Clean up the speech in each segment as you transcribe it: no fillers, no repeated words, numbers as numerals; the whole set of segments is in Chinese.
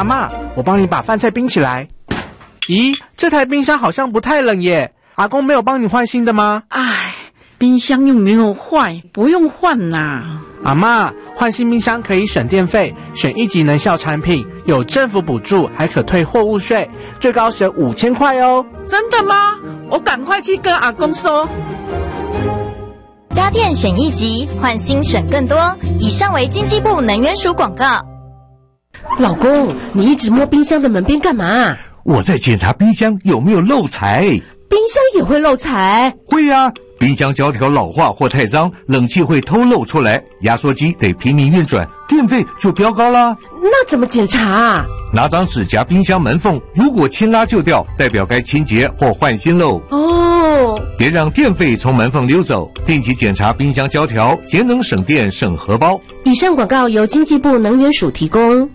阿嬷，我帮你把饭菜冰起来。咦，这台冰箱好像不太冷耶，阿公没有帮你换新的吗？ 唉，冰箱又没有坏，不用换啦。 阿嬷，换新冰箱可以省电费，选1级能效产品，有政府补助，还可退货物税，最高省5000块哦。 真的吗？我赶快去跟阿公说。 家电选1级，换新省更多。以上为经济部能源署广告。 老公，你一直摸冰箱的门边干嘛？ 我在检查冰箱有没有漏财。 冰箱也会漏财？ 会啊，冰箱胶条老化或太脏，冷气会偷漏出来，压缩机得拼命运转，电费就飙高啦。 那怎么检查？ 拿张纸夹冰箱门缝，如果轻拉就掉，代表该清洁或换新喽。 哦， 别让电费从门缝溜走，定期检查冰箱胶条，节能省电省荷包。 以上广告由经济部能源署提供。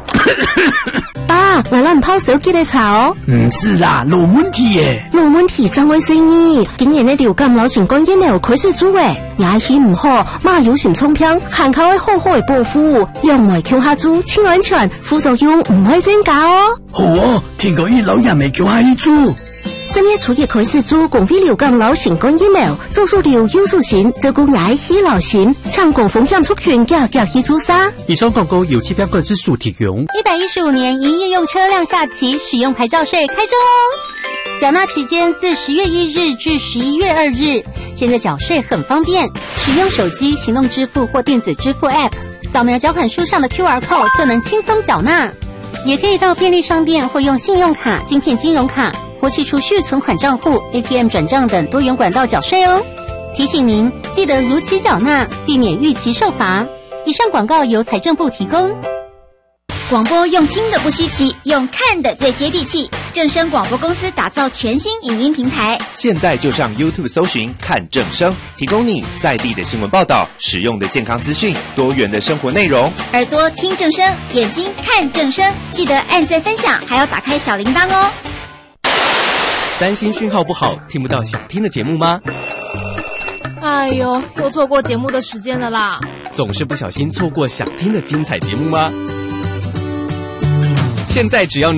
爸，我让泡手机来炒。 唔是啦，有问题耶。 有问题怎回事呢？今年的流感流行感染了开始做诶，牙齿唔好，马有心冲偏，含口会好好的保护，用来扣下猪，清安全，副作用唔会增加哦。 好哦，听过伊老人未叫下伊做。 深夜初夜开始做共非流感流行感染了，做出流优素型，就讲牙齿流行，抢高风险出拳夹去做啥？ 以上广告由7标之署提供。 115年营业用车辆下期使用牌照税开征哦，缴纳期间自10月1日至11月2日。现在缴税很方便，使用手机行动支付或电子支付 App， 扫描缴款书上的 QR code 就能轻松缴纳。也可以到便利商店或用信用卡、晶片金融卡或其储蓄存款账户、ATM 转账等多元管道缴税哦。提醒您记得如期缴纳，避免逾期受罚。以上广告由财政部提供。 广播用听的不稀奇，用看的最接地气。正声广播公司打造全新影音平台， 现在就上 YouTube 搜寻看正声，提供你在地的新闻报道、实用的健康资讯、多元的生活内容。 耳朵听正声，眼睛看正声，记得按赞分享，还要打开小铃铛哦。 担心讯号不好，听不到想听的节目吗？ 哎呦，又错过节目的时间了啦！ 总是不小心错过想听的精彩节目吗？现在只要你